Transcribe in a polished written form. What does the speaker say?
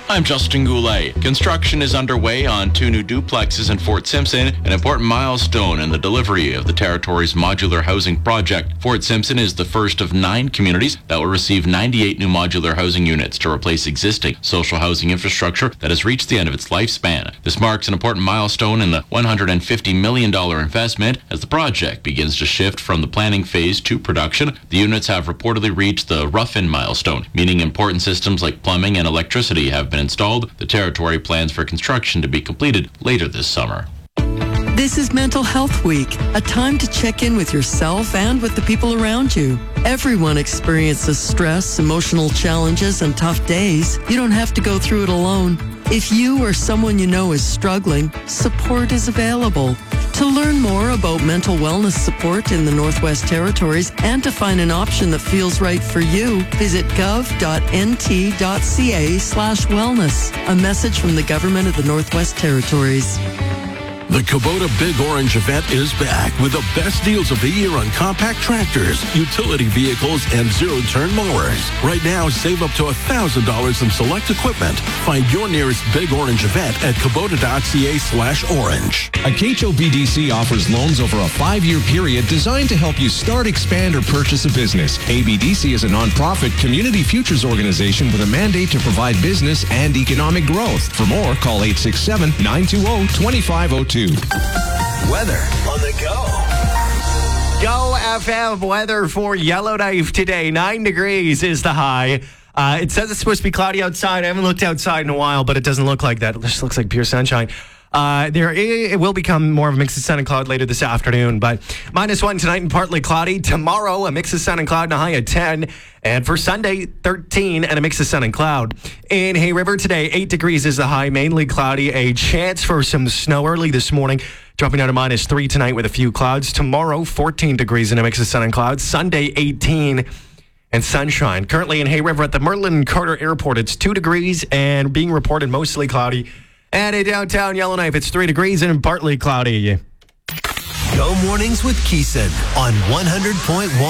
I'm Justin Goulet. Construction is underway on 2 new duplexes in Fort Simpson, an important milestone in the delivery of the territory's modular housing project. Fort Simpson is the first of 9 communities that will receive 98 new modular housing units to replace existing social housing infrastructure that has reached the end of its lifespan. This marks an important milestone in the $150 million investment as the project begins to shift from the planning phase to production. The units have reportedly reached the rough-in milestone, meaning important systems like plumbing and electricity have been installed. The territory plans for construction to be completed later this summer. This is Mental Health Week, a time to check in with yourself and with the people around you. Everyone experiences stress, emotional challenges, and tough days. You don't have to go through it alone. If you or someone you know is struggling, support is available. To learn more about mental wellness support in the Northwest Territories and to find an option that feels right for you, visit gov.nt.ca/wellness. A message from the Government of the Northwest Territories. The Kubota Big Orange event is back with the best deals of the year on compact tractors, utility vehicles, and zero-turn mowers. Right now, save up to $1,000 in select equipment. Find your nearest Big Orange event at kubota.ca/orange. Acacho BDC offers loans over a 5-year period designed to help you start, expand, or purchase a business. ABDC is a nonprofit community futures organization with a mandate to provide business and economic growth. For more, call 867-920-2502. Weather on the go. Go FM weather for Yellowknife today. 9 degrees is the high. It says it's supposed to be cloudy outside. I haven't looked outside in a while, but it doesn't look like that. It just looks like pure sunshine. It will become more of a mix of sun and cloud later this afternoon, but -1 tonight and partly cloudy. Tomorrow, a mix of sun and cloud and a high of 10. And for Sunday, 13 and a mix of sun and cloud. In Hay River today, 8 degrees is the high, mainly cloudy. A chance for some snow early this morning, dropping down to -3 tonight with a few clouds. Tomorrow, 14 degrees and a mix of sun and clouds. Sunday, 18 and sunshine. Currently in Hay River at the Merlin Carter Airport, it's 2 degrees and being reported mostly cloudy. And in downtown Yellowknife, it's 3 degrees and partly cloudy. Go mornings with Keeson on 100.1.